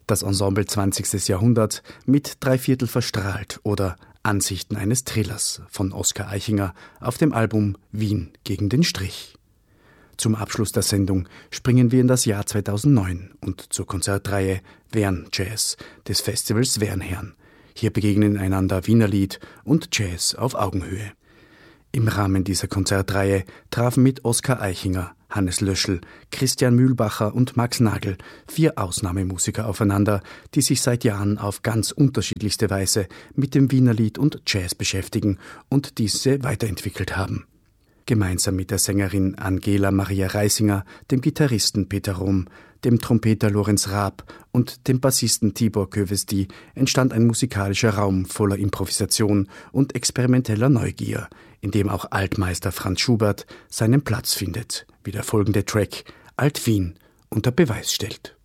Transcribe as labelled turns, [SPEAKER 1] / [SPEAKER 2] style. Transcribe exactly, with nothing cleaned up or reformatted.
[SPEAKER 1] Das Ensemble zwanzigsten Jahrhundert mit Dreiviertel verstrahlt oder Ansichten eines Thrillers von Oskar Aichinger auf dem Album Wien gegen den Strich. Zum Abschluss der Sendung springen wir in das Jahr zweitausendneun und zur Konzertreihe Wern Jazz des Festivals Wernherrn. Hier begegnen einander Wienerlied und Jazz auf Augenhöhe. Im Rahmen dieser Konzertreihe trafen mit Oskar Aichinger, Hannes Löschl, Christian Mühlbacher und Max Nagel vier Ausnahmemusiker aufeinander, die sich seit Jahren auf ganz unterschiedlichste Weise mit dem Wienerlied und Jazz beschäftigen und diese weiterentwickelt haben. Gemeinsam mit der Sängerin Angela Maria Reisinger, dem Gitarristen Peter Rom, dem Trompeter Lorenz Raab und dem Bassisten Tibor Kövesti entstand ein musikalischer Raum voller Improvisation und experimenteller Neugier, in dem auch Altmeister Franz Schubert seinen Platz findet, wie der folgende Track Alt Wien unter Beweis stellt.